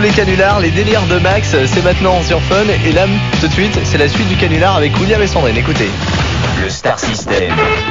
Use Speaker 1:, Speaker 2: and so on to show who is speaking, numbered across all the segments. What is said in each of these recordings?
Speaker 1: les canulars, les délires de Max, c'est maintenant sur Fun. Et là, tout de suite, c'est la suite du canular avec William et Sandrine. Écoutez.
Speaker 2: Le Star System.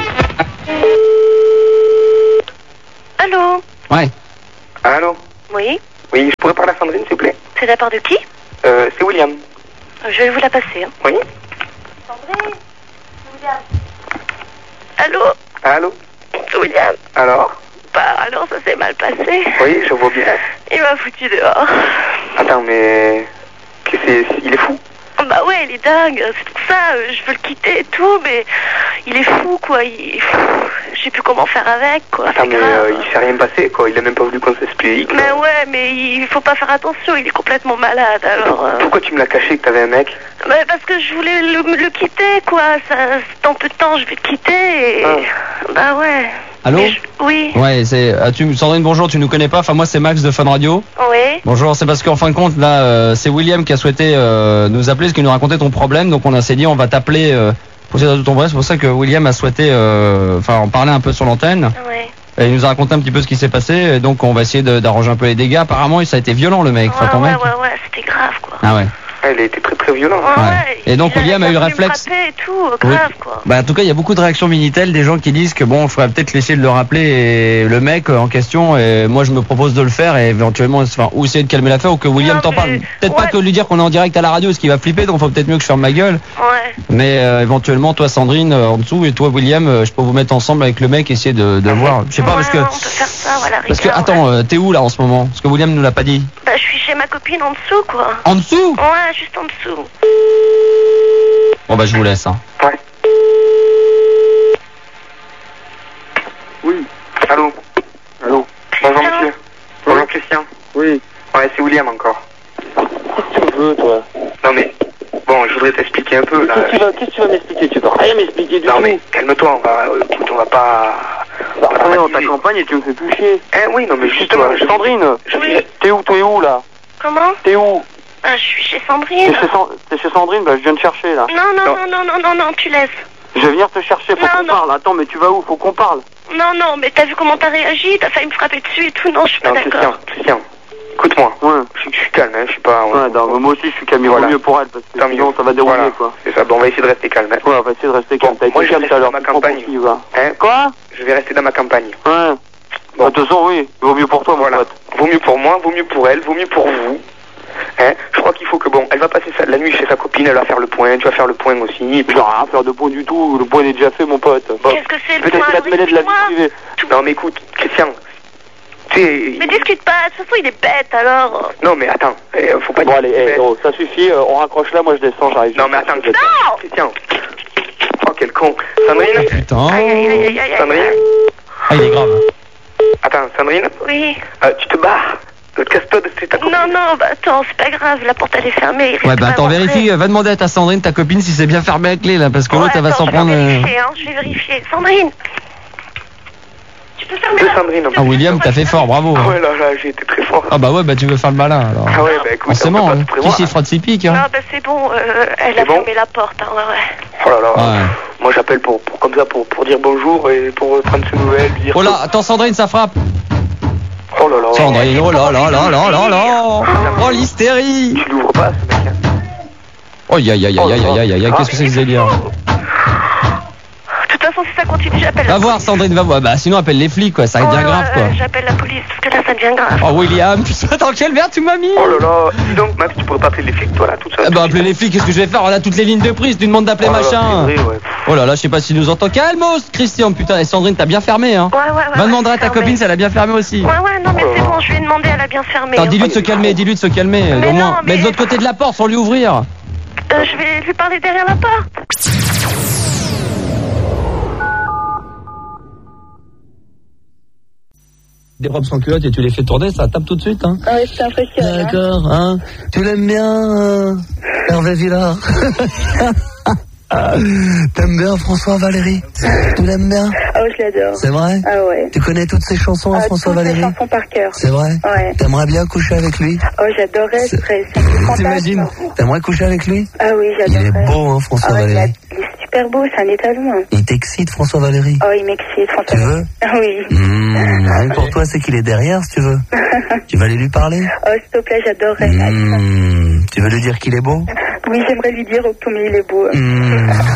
Speaker 3: Allô?
Speaker 4: Ouais.
Speaker 5: Allô?
Speaker 3: Oui?
Speaker 5: Oui, je pourrais parler à Sandrine, s'il vous plaît?
Speaker 3: C'est de la part de qui?
Speaker 5: C'est William.
Speaker 3: Je vais vous la passer. Hein.
Speaker 5: Oui?
Speaker 3: Sandrine? William? Allô?
Speaker 5: Allô?
Speaker 3: William?
Speaker 5: Alors?
Speaker 3: Bah alors ça s'est mal passé.
Speaker 5: Oui, je vois bien.
Speaker 3: Il m'a foutu dehors.
Speaker 5: Attends, mais... Il est fou?
Speaker 3: Bah ouais, il est dingue, c'est pour ça, je veux le quitter et tout, mais il est fou quoi, je sais plus comment faire avec quoi.
Speaker 5: Attends, mais il s'est rien passé quoi, il a même pas voulu qu'on s'explique.
Speaker 3: Mais ouais, mais il faut pas faire attention, il est complètement malade alors...
Speaker 5: Pourquoi tu me l'as caché que t'avais un mec?
Speaker 3: Bah parce que je voulais le quitter quoi, ça, dans peu de temps je vais le quitter et... Bah ouais.
Speaker 4: Allô?
Speaker 3: Oui.
Speaker 4: Ouais, c'est... Sandrine, bonjour, tu nous connais pas? Enfin, moi, c'est Max de Fun Radio.
Speaker 3: Oui.
Speaker 4: Bonjour, c'est parce qu'en fin de compte, là, c'est William qui a souhaité nous appeler, parce qu'il nous racontait ton problème. Donc, on s'est dit, on va t'appeler pour essayer de ton problème. C'est pour ça que William a souhaité en parler un peu sur l'antenne.
Speaker 3: Ouais.
Speaker 4: Et il nous a raconté un petit peu ce qui s'est passé. Et donc, on va essayer d'arranger un peu les dégâts. Apparemment, ça a été violent, le mec.
Speaker 3: Ouais, c'était grave, quoi.
Speaker 4: Ah ouais.
Speaker 5: Il a été très très violent.
Speaker 3: Ouais.
Speaker 4: Et donc William a eu le réflexe.
Speaker 3: Et tout, grave, quoi.
Speaker 4: Bah en tout cas il y a beaucoup de réactions Minitel, des gens qui disent que bon, il faudrait peut-être essayer de le rappeler et le mec en question. Et moi je me propose de le faire et éventuellement, ou essayer de calmer l'affaire ou que William t'en parle. Peut-être pas que lui dire qu'on est en direct à la radio, ce qui va flipper, donc faut peut-être mieux que je ferme ma gueule.
Speaker 3: Ouais.
Speaker 4: Mais éventuellement toi Sandrine en dessous et toi William, je peux vous mettre ensemble avec le mec, essayer de voir. Je sais pas parce que.
Speaker 3: On peut faire ça, voilà.
Speaker 4: Parce que attends, t'es où là en ce moment? Parce que William nous l'a pas dit.
Speaker 3: Bah je suis chez ma copine en dessous, quoi.
Speaker 4: En dessous?
Speaker 3: Ouais, juste en dessous.
Speaker 4: Bon bah je vous laisse. Hein.
Speaker 5: Ouais. Oui. Allô? Allô? Bonjour monsieur. Bonjour Christian. Oui. Ouais, c'est William encore. Qu'est-ce que tu veux toi? Non mais, bon, je voudrais t'expliquer un peu là. Qu'est-ce que tu vas m'expliquer? Tu vas rien m'expliquer du tout. Non mais, calme-toi, on va pas... on t'accompagne et tu me fais plus chier. Oui, non mais justement... Sandrine,
Speaker 3: oui.
Speaker 5: T'es où là?
Speaker 3: Comment?
Speaker 5: T'es où?
Speaker 3: Je suis chez Sandrine.
Speaker 5: T'es chez Sandrine? Bah je viens te chercher là.
Speaker 3: Non, tu laisses.
Speaker 5: Je vais venir te chercher, faut qu'on parle. Attends, mais tu vas où? Faut qu'on parle.
Speaker 3: Non, mais t'as vu comment t'as réagi? T'as failli me frapper dessus et tout. Non, je suis pas d'accord.
Speaker 5: Christian, écoute-moi. Ouais. Je suis calme, hein, je suis pas... Ouais, moi aussi je suis calme, il vaut mieux pour elle, parce que sinon ça va dérouler, quoi. C'est ça, bon, on va essayer de rester calme. Ouais, on va essayer de rester calme. T'as été calme tout à l'heure, ma campagne. Quoi? Je vais rester dans ma campagne. Ouais. Bon, de toute façon, oui, il vaut mieux pour toi, mon pote. Vaut mieux pour moi, vaut mieux pour elle, vaut mieux pour vous. Je crois qu'il faut que, elle va passer la nuit chez sa copine, elle va faire le point, tu vas faire le point aussi. Et puis, rien à faire de point du tout, le point est déjà fait, mon pote. Bon,
Speaker 3: qu'est-ce que c'est le point?
Speaker 5: Peut-être qu'il va te mêler de la vie privée. Non, mais écoute, Christian,
Speaker 3: mais discute pas, de toute façon il est bête alors.
Speaker 5: Non, mais attends, faut pas dire. Bon, allez, ça suffit, on raccroche là, moi je descends, j'arrive. Non, mais attends, non Christian. Oh, quel con. Sandrine?
Speaker 4: Putain.
Speaker 3: Aïe.
Speaker 5: Sandrine?
Speaker 4: Ah, il est grave.
Speaker 5: Attends, Sandrine?
Speaker 3: Oui.
Speaker 5: Tu te barres? Casse-toi de ta copine.
Speaker 3: Non, bah attends, c'est pas grave, la porte elle est fermée.
Speaker 4: Ouais, bah attends, vérifie, va demander à ta Sandrine, ta copine, si c'est bien fermé à clé là, parce que l'autre elle va s'en prendre.
Speaker 3: Je vais vérifier. Sandrine, tu peux fermer la
Speaker 5: Sandrine.
Speaker 4: Ah, William, t'as fait fort, bravo.
Speaker 5: Ah ouais, là, j'ai été très fort.
Speaker 4: Ah bah ouais, bah tu veux faire le malin alors.
Speaker 5: Ah ouais, bah écoute,
Speaker 4: forcément, qui s'y frotte s'y pique, hein.
Speaker 3: Non, bah c'est bon, elle a fermé la porte, hein, ouais.
Speaker 5: Oh là là, moi j'appelle pour dire bonjour et pour prendre ses nouvelles, dire...
Speaker 4: Oh là, attends Sandrine, ça frappe.
Speaker 5: Oh là là.
Speaker 4: Sandrine, oh là là. Oh l'hystérie.
Speaker 5: Tu l'ouvres pas ce mec.
Speaker 4: Oh aïe, qu'est-ce que c'est que ce délire?
Speaker 3: De toute façon, si ça continue, j'appelle la
Speaker 4: police. Va voir Sandrine, va voir. Bah sinon appelle les flics quoi, ça devient grave quoi.
Speaker 3: J'appelle la police parce que là ça devient grave.
Speaker 4: Oh William, putain, dans quel verre tu m'as mis?
Speaker 5: Oh là là. Dis donc Max, tu pourrais pas appeler les flics toi là toute seule.
Speaker 4: Bah appeler les flics, qu'est-ce que je vais faire? On a toutes les lignes de prise, tu demandes d'appeler machin. Oh là là, je sais pas s'il nous entend. Calmos Christian, putain, et Sandrine t'as bien fermé hein.
Speaker 3: Ouais.
Speaker 4: Va demander à ta copine si elle a bien fermé aussi.
Speaker 3: Ouais, non mais c'est bon, je lui ai demandé, elle a bien fermé.
Speaker 4: Attends, dis-lui de se calmer, au moins. Mais de l'autre côté de la porte, sans lui ouvrir.
Speaker 3: Je vais lui parler derrière la porte.
Speaker 4: Des robes sans culotte et tu les fais tourner, ça tape tout de suite hein.
Speaker 3: Ah oui, c'est impressionnant.
Speaker 4: D'accord, hein. Tu l'aimes bien, Hervé Villard? T'aimes bien François Valéry? Tu l'aimes bien?
Speaker 3: Ah oui, je l'adore.
Speaker 4: C'est vrai?
Speaker 3: Ah ouais.
Speaker 4: Tu connais toutes ses chansons à François Valéry?
Speaker 3: Toutes ses chansons par cœur.
Speaker 4: C'est vrai?
Speaker 3: Ouais.
Speaker 4: T'aimerais bien coucher avec lui?
Speaker 3: Oh, j'adorais, c'est
Speaker 4: T'imagines? T'aimerais coucher avec lui?
Speaker 3: Ah oui, j'adorais.
Speaker 4: Il est beau hein, François Valéry.
Speaker 3: Il est super.
Speaker 6: super beau, c'est un étalon.
Speaker 7: Il t'excite, François Valéry?
Speaker 6: Oh, il m'excite, François.
Speaker 7: Tu veux?
Speaker 6: Oui.
Speaker 7: Rien que pour toi, c'est qu'il est derrière, si tu veux. Tu vas aller lui parler?
Speaker 6: Oh, s'il te plaît, j'adorerais.
Speaker 7: Tu veux lui dire qu'il est beau?
Speaker 6: Oui, j'aimerais lui dire, oh, mais il est beau.